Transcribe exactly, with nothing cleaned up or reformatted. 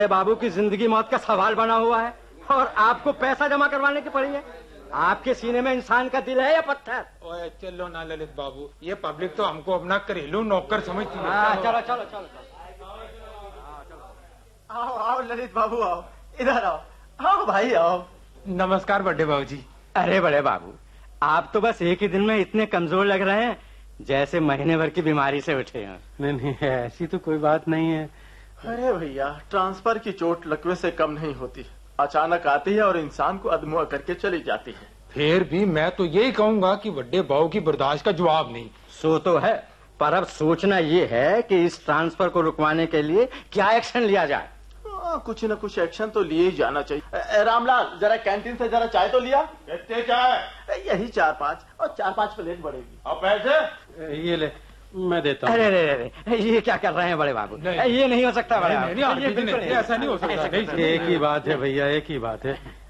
बाबू की जिंदगी मौत का सवाल बना हुआ है और आपको पैसा जमा करवाने की पड़ी है। आपके सीने में इंसान का दिल है या पत्थर? ओए चलो ना ललित बाबू, ये पब्लिक तो हमको अपना घरेलू नौकर समझती है। हाँ, चलो चलो चलो आओ आओ ललित बाबू, आओ इधर आओ। आओ भाई आओ। नमस्कार बड़े बाबू जी। अरे बड़े बाबू, आप तो बस एक ही दिन में इतने कमजोर लग रहे हैं जैसे महीने भर की बीमारी से उठे हैं। नहीं नहीं, ऐसी तो कोई बात नहीं है। अरे भैया, ट्रांसफर की चोट लकवे से कम नहीं होती, अचानक आती है और इंसान को अधमुआ करके चली जाती है। फिर भी मैं तो यही कहूंगा कि बड़े बाबू की बर्दाश्त का जवाब नहीं। सो तो है, पर अब सोचना ये है कि इस ट्रांसफर को रुकवाने के लिए क्या एक्शन लिया जाए। आ, कुछ न कुछ एक्शन तो लिए ही जाना चाहिए। ए, रामलाल, जरा कैंटीन से जरा चाय तो लिया। कितने चाय? यही चार पाँच, और चार पाँच प्लेट बढ़ेगी। और पैसे? ये ले, मैं देता हूँ। अरे अरे अरे, ये क्या कर रहे हैं बड़े बाबू? ये नहीं हो सकता बड़े बाबू, नहीं, नहीं, ये बिल्कुल नहीं, ऐसा नहीं हो सकता। एक ही बात है भैया, एक ही बात है।